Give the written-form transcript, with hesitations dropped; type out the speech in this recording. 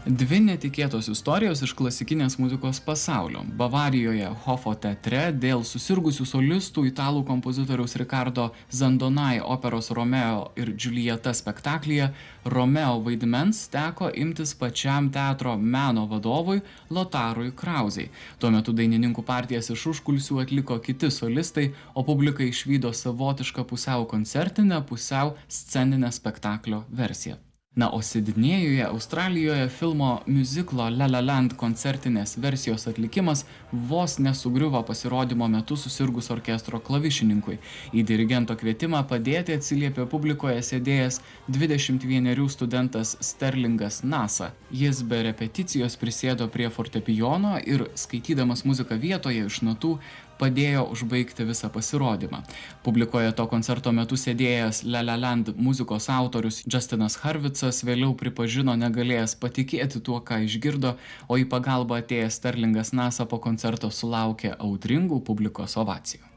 Dvi netikėtos istorijos iš klasikinės muzikos pasaulio. Bavarijoje Hofo teatre dėl susirgusių solistų italų kompozitoriaus Ricardo Zandonai operos Romeo ir Džiuljeta spektaklyje Romeo vaidmens teko imtis pačiam teatro meno vadovui Lotarui Krauzei. Tuo metu dainininkų partijas iš užkulisių atliko kiti solistai, o publika išvydo savotišką pusiau koncertinę, pusiau sceninę spektaklio versiją. Na, o Sidnėjuje, Australijoje filmo miuziklo La La Land koncertinės versijos atlikimas vos nesugriuvo pasirodymo metu susirgus orkestro klavišininkui. Į dirigento kvietimą padėti atsiliepė publikoje sėdėjęs 21 studentas Sterlingas Nasa. Jis be repeticijos prisėdo prie fortepijono ir, skaitydamas muziką vietoje iš natų, padėjo užbaigti visą pasirodymą. Publikoje to koncerto metu sėdėjęs La La Land muzikos autorius Justinas Harvicas vėliau pripažino negalėjęs patikėti tuo, ką išgirdo, o į pagalbą atėjęs Sterlingas Nasa po koncerto sulaukė audringų publikos ovacijų.